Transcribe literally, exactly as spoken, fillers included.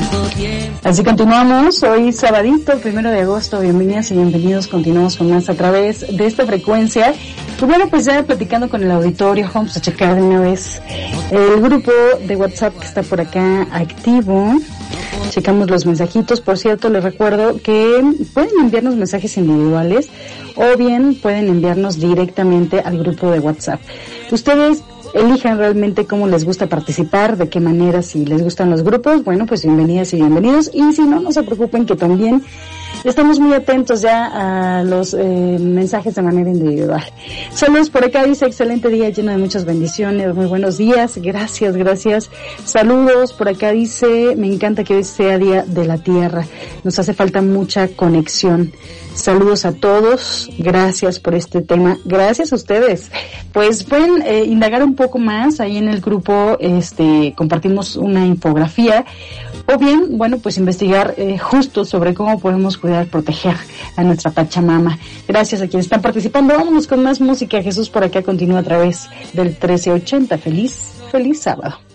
Así continuamos, hoy sabadito, primero de agosto, bienvenidas y bienvenidos, continuamos con más a través de esta frecuencia. Y bueno, pues ya platicando con el auditorio, vamos a checar de una vez el grupo de WhatsApp que está por acá activo. Checamos los mensajitos, por cierto, les recuerdo que pueden enviarnos mensajes individuales o bien pueden enviarnos directamente al grupo de WhatsApp. Ustedes elijan realmente cómo les gusta participar, de qué manera, si les gustan los grupos, bueno, pues bienvenidas y bienvenidos, y si no, no se preocupen que también estamos muy atentos ya a los eh, mensajes de manera individual. Saludos por acá, dice, excelente día lleno de muchas bendiciones, muy buenos días, gracias, gracias. Saludos por acá, dice, me encanta que hoy sea Día de la Tierra, nos hace falta mucha conexión. Saludos a todos, gracias por este tema, gracias a ustedes. Pues pueden eh, indagar un poco más ahí en el grupo, este, compartimos una infografía, o bien, bueno, pues investigar eh, justo sobre cómo podemos cuidar, proteger a nuestra Pachamama. Gracias a quienes están participando. Vámonos con más música. Jesús por acá continúa a través del trece ochenta. Feliz, feliz sábado.